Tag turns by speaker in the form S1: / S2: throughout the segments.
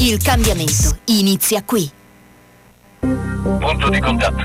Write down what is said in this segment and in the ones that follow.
S1: Il cambiamento inizia qui.
S2: Punto di contatto.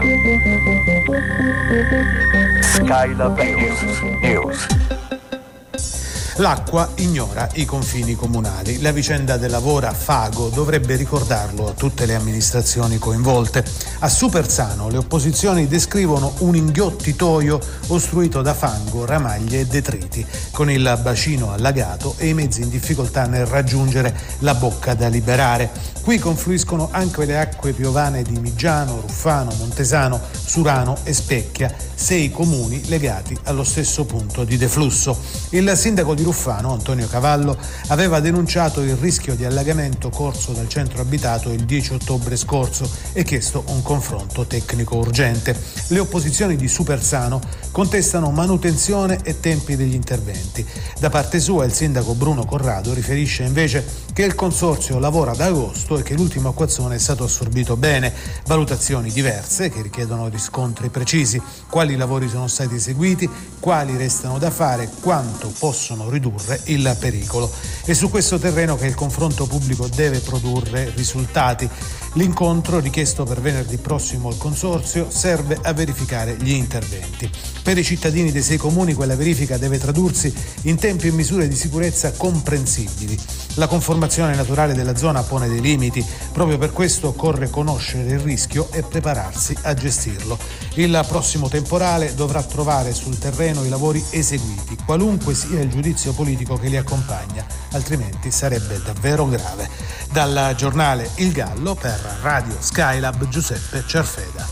S2: Skylab News.
S3: L'acqua ignora i confini comunali. La vicenda del lavoro a Fago dovrebbe ricordarlo a tutte le amministrazioni coinvolte. A Supersano le opposizioni descrivono un inghiottitoio ostruito da fango, ramaglie e detriti, con il bacino allagato e i mezzi in difficoltà nel raggiungere la bocca da liberare. Qui confluiscono anche le acque piovane di Migiano, Ruffano, Montesano, Surano e Specchia, 6 comuni legati allo stesso punto di deflusso. Il sindaco di Ruffano, Antonio Cavallo, aveva denunciato il rischio di allagamento corso dal centro abitato il 10 ottobre scorso e chiesto un confronto tecnico urgente. Le opposizioni di Supersano contestano manutenzione e tempi degli interventi. Da parte sua il sindaco Bruno Corrado riferisce invece che il consorzio lavora da agosto e che l'ultimo acquazzone è stato assorbito bene. Valutazioni diverse che richiedono riscontri precisi: quali lavori sono stati eseguiti, quali restano da fare, quanto possono ridurre il pericolo. È su questo terreno che il confronto pubblico deve produrre risultati. L'incontro, richiesto per venerdì prossimo al consorzio, serve a verificare gli interventi. Per i cittadini dei 6 comuni quella verifica deve tradursi in tempi e misure di sicurezza comprensibili. La conformazione naturale della zona pone dei limiti, proprio per questo occorre conoscere il rischio e prepararsi a gestirlo. Il prossimo temporale dovrà trovare sul terreno i lavori eseguiti, qualunque sia il giudizio politico che li accompagna, altrimenti sarebbe davvero grave. Dal giornale Il Gallo per Radio Skylab, Giuseppe Cerfeda.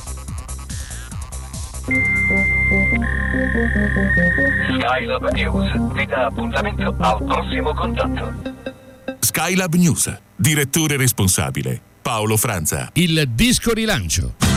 S2: Skylab News vi dà appuntamento al prossimo contatto.
S4: Skylab News, direttore responsabile Paolo Franza.
S5: Il disco rilancio.